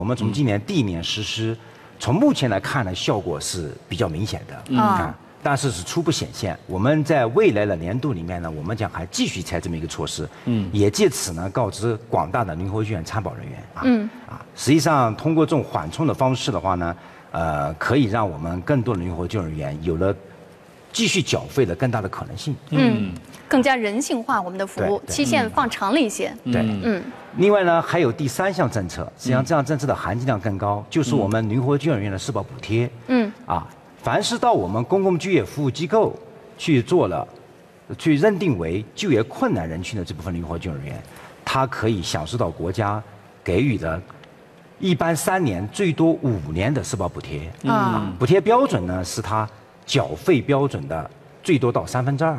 我们从今年地面实施，从目前来看呢，效果是比较明显的但是是初步显现。我们在未来的年度里面呢，我们将还继续采这么一个措施，也借此呢告知广大的灵活剧院参保人员实际上通过这种缓冲的方式的话呢，可以让我们更多的灵活救援人员有了继续缴费的更大的可能性。 更加人性化我们的服务，期限放长了一些。 另外呢，还有第3项政策，实际上这样政策的含金量更高，就是我们灵活救援人员的社保补贴。凡是到我们公共就业服务机构去认定为就业困难人群的这部分灵活救援人员，他可以享受到国家给予的一般3年，最多5年的社保补贴。补贴标准呢是他缴费标准的最多到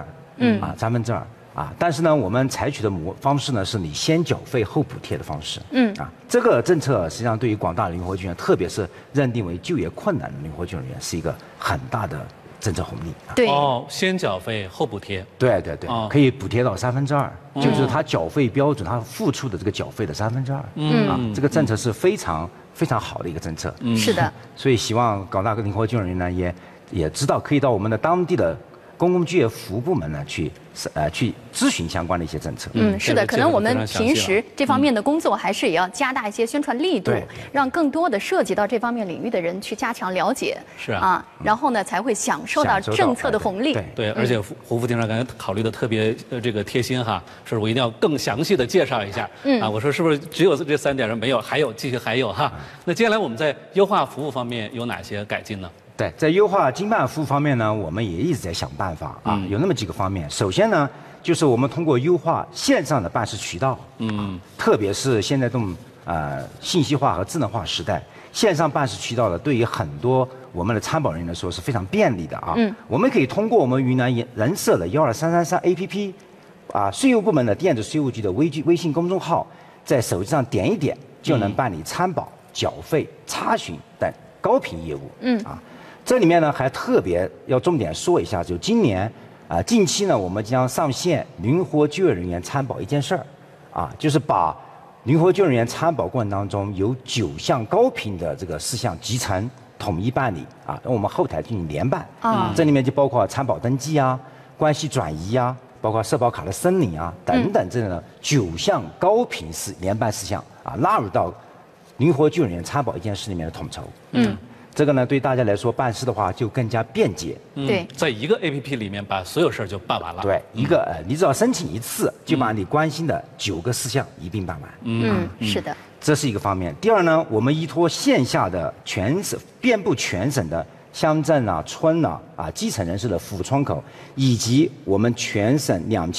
2/3。2/3但是呢，我们采取的方式呢，是你先缴费后补贴的方式。这个政策实际上对于广大灵活救援，特别是认定为就业困难的灵活救援人员，是一个很大的政策红利。 对先缴费后补贴。 对，可以补贴到2/3，就是他缴费标准，他付出的这个缴费的2/3。这个政策是非常非常好的一个政策。 是的。 所以希望广大灵活救援人员呢，也知道可以到我们的当地的公共就业服务部门呢去咨询相关的一些政策。 是的，可能我们平时这方面的工作还是也要加大一些宣传力度，让更多的涉及到这方面领域的人去加强了解。然后呢才会享受到政策的红利。 对，而且胡副厅长刚才考虑的特别这个贴心哈，说我一定要更详细的介绍一下。我说是不是只有这3点？没有，还有继续还有哈。那接下来我们在优化服务方面有哪些改进呢？ 对，在优化经办服务方面呢，我们也一直在想办法有那么几个方面。首先呢，就是我们通过优化线上的办事渠道，特别是现在这种信息化和智能化时代，线上办事渠道呢，对于很多我们的参保人员来说是非常便利的我们可以通过我们云南人社的12333 APP，税务部门的电子税务局的微信公众号，在手机上点一点就能办理参保、缴费、查询等高频业务。这里面呢还特别要重点说一下，就今年近期呢，我们将上线灵活就业人员参保一件事儿就是把灵活就业人员参保过程当中有9项高频的这个事项集成统一办理让我们后台进行联办这里面就包括参保登记关系转移包括社保卡的申领等等这样的9项高频联办事项纳入到灵活就业人员参保一件事里面的统筹。这个呢，对大家来说办事的话就更加便捷。 对， 在一个 APP 里面把所有事儿就办完了。 对，一个你只要申请一次，就把你关心的9个事项一并办完。 是的。 这是一个方面。第二呢，我们依托线下的遍布全省的乡镇村基层人士的服务窗口，以及我们全省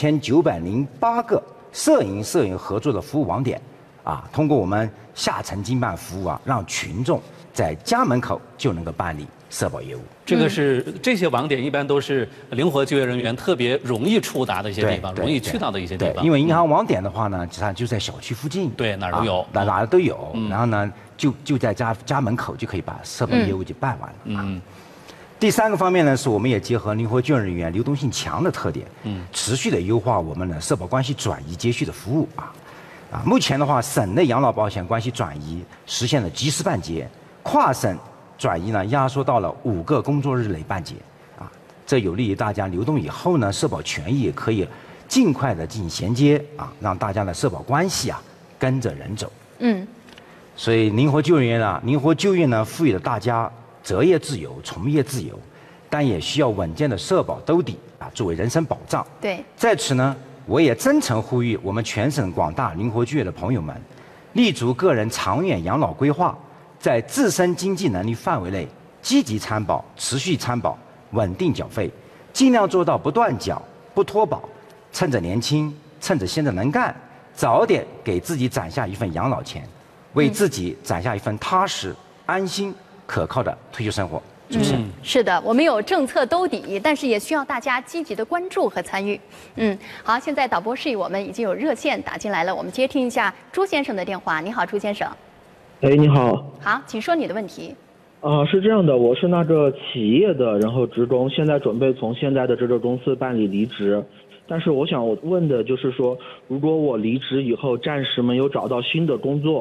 2908个社营合作的服务网点通过我们下沉经办服务让群众在家门口就能够办理社保业务。 这些网点一般都是灵活就业人员特别容易触达的一些地方，容易去到的一些地方。 因为银行网点的话呢，实际上就在小区附近， 对，哪儿都有， 哪儿都有。然后呢，就在家门口就可以把社保业务就办完了。第3个方面呢，是我们也结合灵活就业人员流动性强的特点，持续的优化我们的社保关系转移接续的服务目前的话，省内养老保险关系转移实现了及时办结，跨省转移呢压缩到了5个工作日内办结这有利于大家流动以后呢，社保权益可以尽快的进行衔接让大家的社保关系跟着人走。所以灵活就业呢赋予了大家择业自由、从业自由，但也需要稳健的社保兜底作为人身保障。 对， 在此呢，我也真诚呼吁我们全省广大灵活就业的朋友们，立足个人长远养老规划，在自身经济能力范围内积极参保、持续参保、稳定缴费，尽量做到不断缴、不脱保，趁着年轻，趁着现在能干，早点给自己攒下一份养老钱，为自己攒下一份踏实、安心、可靠的退休生活。 是的，我们有政策兜底，但是也需要大家积极的关注和参与。好，现在导播示意我们已经有热线打进来了，我们接听一下朱先生的电话。你好，朱先生。 你好。 好，请说你的问题。 是这样的，我是那个企业的，然后职工，现在准备从现在的这个公司办理离职，但是我想问的就是说，如果我离职以后暂时没有找到新的工作，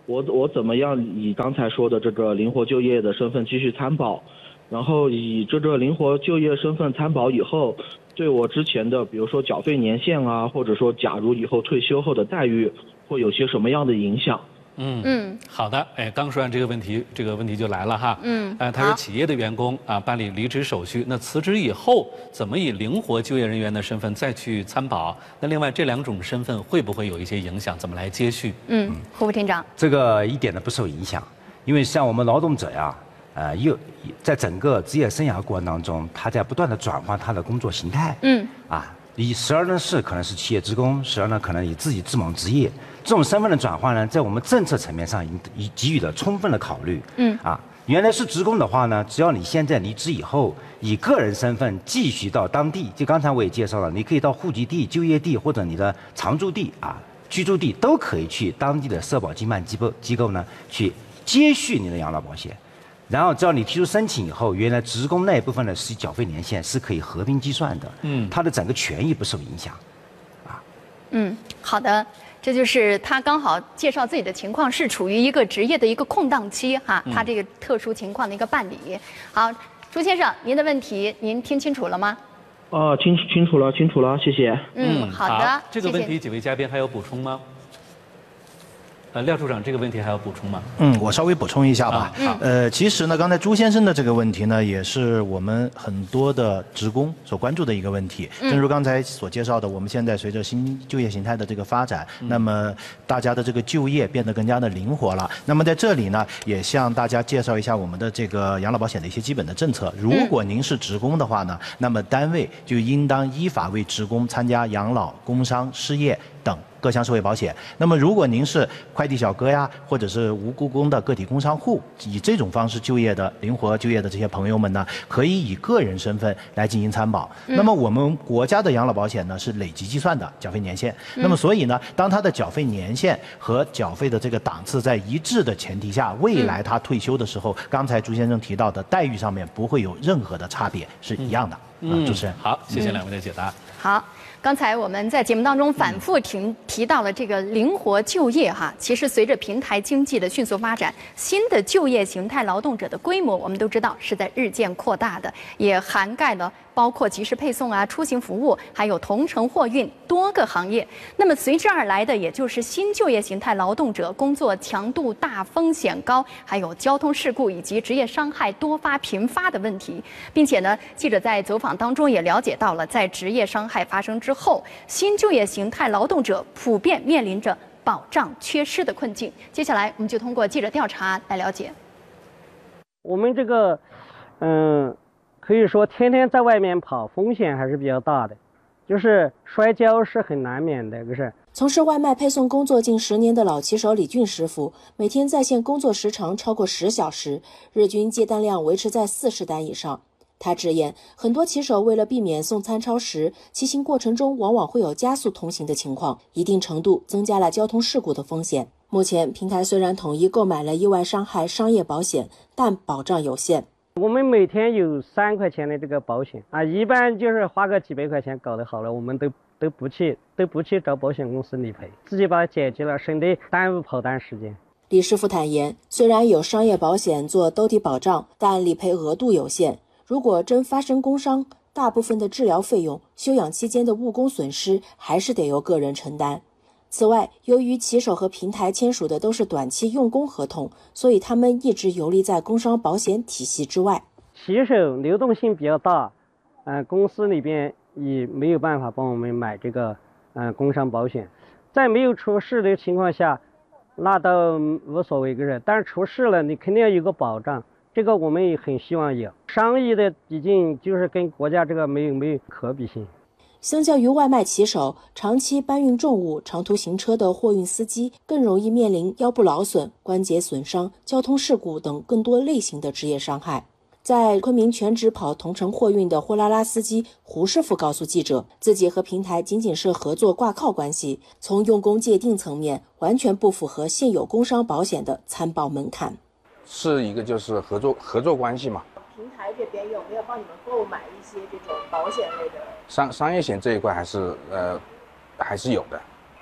我怎么样以刚才说的这个灵活就业的身份继续参保，然后以这个灵活就业身份参保以后，对我之前的比如说缴费年限啊，或者说假如以后退休后的待遇会有些什么样的影响？ 好的，刚说完这个问题就来了哈。他是企业的员工啊，办理离职手续，那辞职以后怎么以灵活就业人员的身份再去参保？那另外这2种身份会不会有一些影响？怎么来接续？ 胡副厅长， 这个一点都不受影响，因为像我们劳动者呀，在整个职业生涯过程当中，他在不断的转换他的工作形态。时而呢是可能是企业职工，时而呢可能以自己自谋职业。这种身份的转换呢，在我们政策层面上已给予了充分的考虑。原来是职工的话呢，只要你现在离职以后，以个人身份继续到当地，就刚才我也介绍了，你可以到户籍地、就业地或者你的常住地居住地都可以去当地的社保经办机构呢去接续你的养老保险。然后只要你提出申请以后，原来职工那一部分的缴费年限是可以合并计算的。他的整个权益不受影响。 好的。这就是他刚好介绍自己的情况是处于一个职业的一个空档期哈，他这个特殊情况的一个办理。好，朱先生，您的问题您听清楚了吗？ 清楚了，谢谢。 好的。 这个问题几位嘉宾还有补充吗？廖处长，这个问题还要补充吗？ 我稍微补充一下吧。其实呢，刚才朱先生的这个问题呢，也是我们很多的职工所关注的一个问题。正如刚才所介绍的，我们现在随着新就业形态的这个发展，那么大家的这个就业变得更加的灵活了。那么在这里呢，也向大家介绍一下我们的这个养老保险的一些基本的政策。如果您是职工的话呢，那么单位就应当依法为职工参加养老、工伤、失业等各项社会保险。那么如果您是快递小哥呀，或者是无雇工的个体工商户，以这种方式就业的灵活就业的这些朋友们呢，可以以个人身份来进行参保。那么我们国家的养老保险呢是累计计算的缴费年限。那么所以呢，当他的缴费年限和缴费的这个档次在一致的前提下，未来他退休的时候，刚才朱先生提到的待遇上面不会有任何的差别，是一样的。主持人， 好，谢谢两位的解答。 好。刚才我们在节目当中反复提到了这个灵活就业哈，其实随着平台经济的迅速发展，新的就业形态劳动者的规模我们都知道是在日渐扩大的，也涵盖了包括即时配送出行服务，还有同城货运多个行业。那么随之而来的，也就是新就业形态劳动者工作强度大、风险高，还有交通事故以及职业伤害多发频发的问题。并且呢，记者在走访当中也了解到了，在职业伤害发生之后，新就业形态劳动者普遍面临着保障缺失的困境。接下来，我们就通过记者调查来了解。 我们这个，可以说天天在外面跑，风险还是比较大的，就是摔跤是很难免的，可是。 从事外卖配送工作近10年的老骑手李俊师傅，每天在线工作时长超过10小时，日均接单量维持在40单以上。他直言，很多骑手为了避免送餐超时，骑行过程中往往会有加速通行的情况，一定程度增加了交通事故的风险。目前，平台虽然统一购买了意外伤害商业保险，但保障有限。 我们每天有3块钱的这个保险一般就是花个几百块钱搞得好了，我们都不去找保险公司理赔，自己把它解决了，省得耽误跑单时间。 李师傅坦言，虽然有商业保险做兜底保障，但理赔额度有限。如果真发生工伤，大部分的治疗费用、休养期间的误工损失还是得由个人承担。此外，由于骑手和平台签署的都是短期用工合同，所以他们一直游离在工伤保险体系之外。 骑手流动性比较大，公司里边也没有办法帮我们买这个工伤保险。在没有出事的情况下，那倒无所谓个事，但是出事了，你肯定要有个保障。这个我们也很希望有。商业的已经就是跟国家这个没有可比性。 相较于外卖骑手，长期搬运重物、长途行车的货运司机更容易面临腰部劳损、关节损伤、交通事故等更多类型的职业伤害。在昆明全职跑同城货运的货拉拉司机胡师傅告诉记者，自己和平台仅仅是合作挂靠关系，从用工界定层面完全不符合现有工伤保险的参保门槛。 是一个就是合作关系嘛。 平台这边有没有帮你们购买一些这种保险类的？ 商业险这一块还是有的，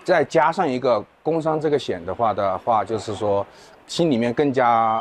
再加上一个工伤这个险的话，就是说心里面更加